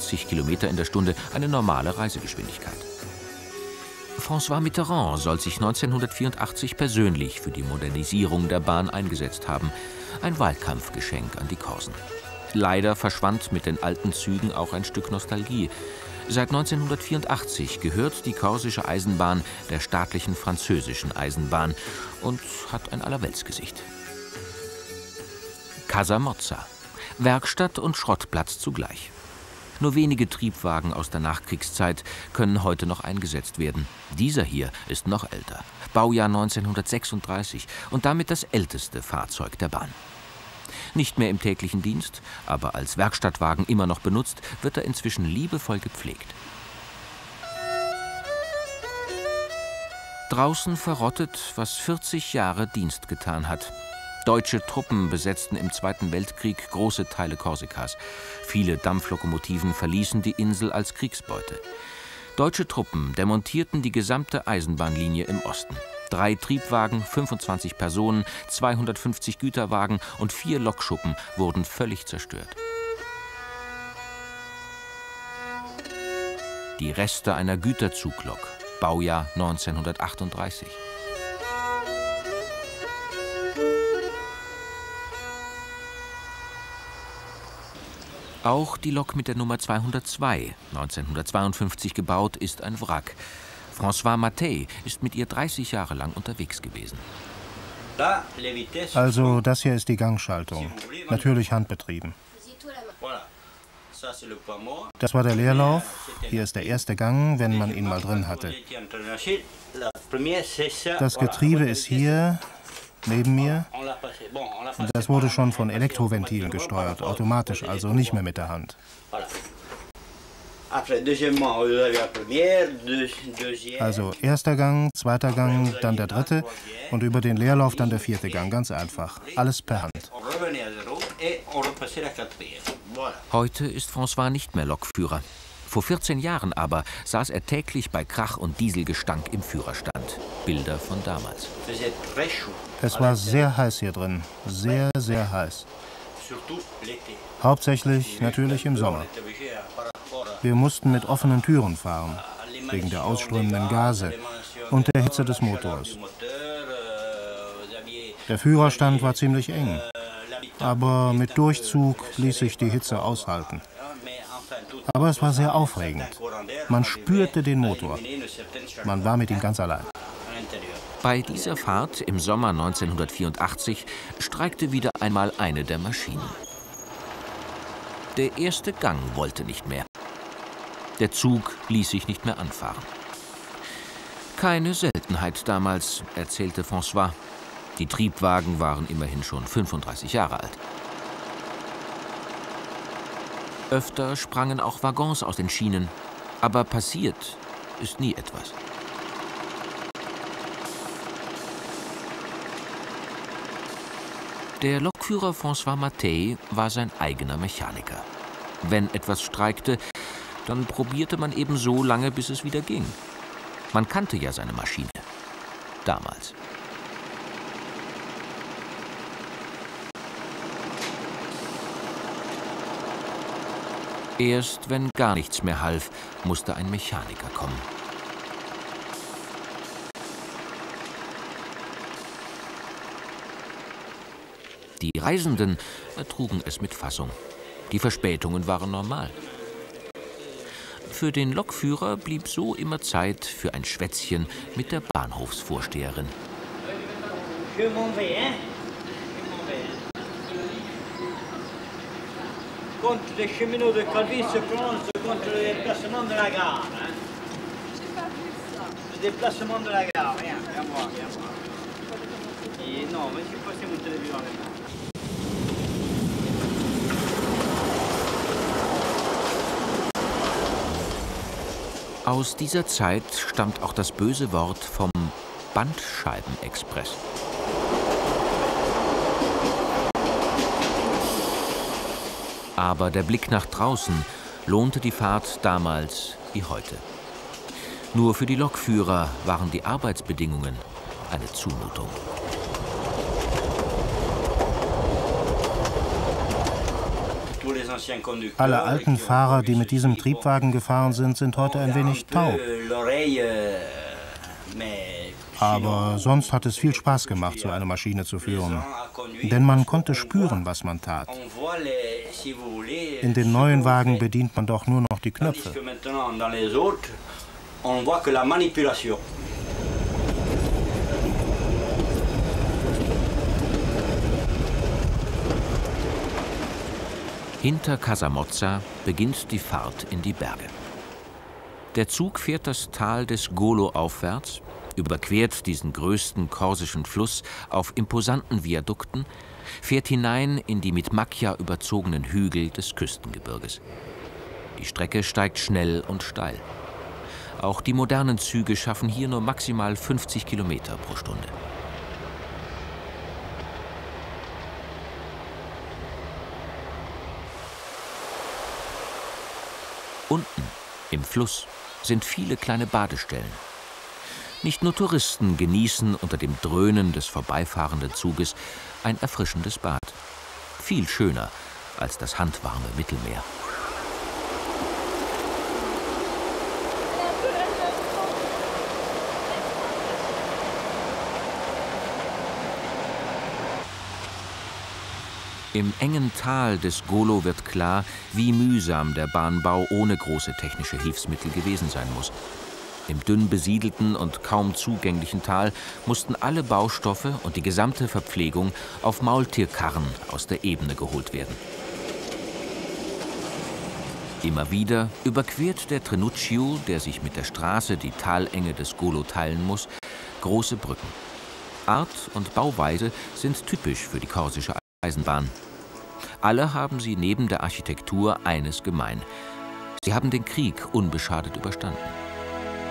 80 Kilometer in der Stunde eine normale Reisegeschwindigkeit. François Mitterrand soll sich 1984 persönlich für die Modernisierung der Bahn eingesetzt haben. Ein Wahlkampfgeschenk an die Korsen. Leider verschwand mit den alten Zügen auch ein Stück Nostalgie. Seit 1984 gehört die korsische Eisenbahn der staatlichen französischen Eisenbahn und hat ein Allerweltsgesicht. Casa Mozza. Werkstatt und Schrottplatz zugleich. Nur wenige Triebwagen aus der Nachkriegszeit können heute noch eingesetzt werden. Dieser hier ist noch älter. Baujahr 1936 und damit das älteste Fahrzeug der Bahn. Nicht mehr im täglichen Dienst, aber als Werkstattwagen immer noch benutzt, wird er inzwischen liebevoll gepflegt. Draußen verrottet, was 40 Jahre Dienst getan hat. Deutsche Truppen besetzten im Zweiten Weltkrieg große Teile Korsikas. Viele Dampflokomotiven verließen die Insel als Kriegsbeute. Deutsche Truppen demontierten die gesamte Eisenbahnlinie im Osten. 3 Triebwagen, 25 Personen, 250 Güterwagen und 4 Lokschuppen wurden völlig zerstört. Die Reste einer Güterzuglok, Baujahr 1938. Auch die Lok mit der Nummer 202, 1952 gebaut, ist ein Wrack. François Mattei ist mit ihr 30 Jahre lang unterwegs gewesen. Also das hier ist die Gangschaltung, natürlich handbetrieben. Das war der Leerlauf, hier ist der erste Gang, wenn man ihn mal drin hatte. Das Getriebe ist hier, neben mir. Und das wurde schon von Elektroventilen gesteuert, automatisch, also nicht mehr mit der Hand. Also erster Gang, zweiter Gang, dann der dritte und über den Leerlauf dann der vierte Gang, ganz einfach. Alles per Hand. Heute ist François nicht mehr Lokführer. Vor 14 Jahren aber saß er täglich bei Krach und Dieselgestank im Führerstand. Bilder von damals. Es war sehr heiß hier drin, sehr, sehr heiß. Hauptsächlich natürlich im Sommer. Wir mussten mit offenen Türen fahren, wegen der ausströmenden Gase und der Hitze des Motors. Der Führerstand war ziemlich eng, aber mit Durchzug ließ sich die Hitze aushalten. Aber es war sehr aufregend. Man spürte den Motor. Man war mit ihm ganz allein. Bei dieser Fahrt im Sommer 1984 streikte wieder einmal eine der Maschinen. Der erste Gang wollte nicht mehr. Der Zug ließ sich nicht mehr anfahren. Keine Seltenheit damals, erzählte François. Die Triebwagen waren immerhin schon 35 Jahre alt. Öfter sprangen auch Waggons aus den Schienen, aber passiert ist nie etwas. Der Lokführer François Mattei war sein eigener Mechaniker. Wenn etwas streikte, dann probierte man eben so lange, bis es wieder ging. Man kannte ja seine Maschine. Damals. Erst wenn gar nichts mehr half, musste ein Mechaniker kommen. Die Reisenden ertrugen es mit Fassung. Die Verspätungen waren normal. Für den Lokführer blieb so immer Zeit für ein Schwätzchen mit der Bahnhofsvorsteherin. Contre les cheminots de Calvi se prononce contre le déplacement de la gare. Le déplacement de la gare, viens voir. Et non, mais je passe mon télévision avec moi. Aus dieser Zeit stammt auch das böse Wort vom Bandscheibenexpress. Aber der Blick nach draußen lohnte die Fahrt damals wie heute. Nur für die Lokführer waren die Arbeitsbedingungen eine Zumutung. Alle alten Fahrer, die mit diesem Triebwagen gefahren sind heute ein wenig taub. Aber sonst hat es viel Spaß gemacht, so eine Maschine zu führen. Denn man konnte spüren, was man tat. In den neuen Wagen bedient man doch nur noch die Knöpfe. Hinter Casamauzza beginnt die Fahrt in die Berge. Der Zug fährt das Tal des Golo aufwärts, überquert diesen größten korsischen Fluss auf imposanten Viadukten, fährt hinein in die mit Macchia überzogenen Hügel des Küstengebirges. Die Strecke steigt schnell und steil. Auch die modernen Züge schaffen hier nur maximal 50 Kilometer pro Stunde. Unten, im Fluss, sind viele kleine Badestellen. Nicht nur Touristen genießen unter dem Dröhnen des vorbeifahrenden Zuges ein erfrischendes Bad. Viel schöner als das handwarme Mittelmeer. Im engen Tal des Golo wird klar, wie mühsam der Bahnbau ohne große technische Hilfsmittel gewesen sein muss. Im dünn besiedelten und kaum zugänglichen Tal mussten alle Baustoffe und die gesamte Verpflegung auf Maultierkarren aus der Ebene geholt werden. Immer wieder überquert der Trenutschio, der sich mit der Straße die Talenge des Golo teilen muss, große Brücken. Art und Bauweise sind typisch für die korsische Eisenbahn. Alle haben sie neben der Architektur eines gemein: Sie haben den Krieg unbeschadet überstanden.